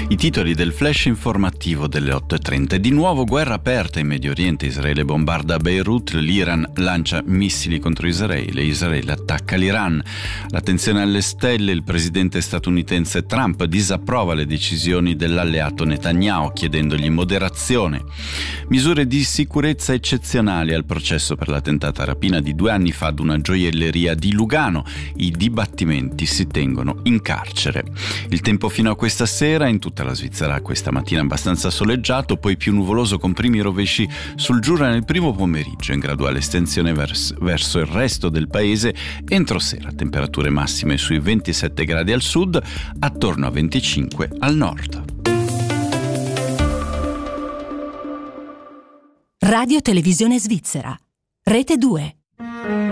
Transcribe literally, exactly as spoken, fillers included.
I titoli del flash informativo delle otto e trenta. Di nuovo guerra aperta in Medio Oriente. Israele bombarda Beirut, l'Iran lancia missili contro Israele, Israele attacca l'Iran. La tensione alle stelle, il presidente statunitense Trump disapprova le decisioni dell'alleato Netanyahu chiedendogli moderazione. Misure di sicurezza eccezionali al processo per la tentata rapina di due anni fa ad una gioielleria di Lugano. I dibattimenti si tengono in carcere. Il tempo fino a questa sera in tutta la Svizzera questa mattina abbastanza soleggiato, poi più nuvoloso con primi rovesci sul Giura nel primo pomeriggio, in graduale estensione vers- verso il resto del paese. Entro sera temperature massime sui ventisette gradi al sud, attorno a venticinque al nord. Radio Televisione Svizzera, Rete due.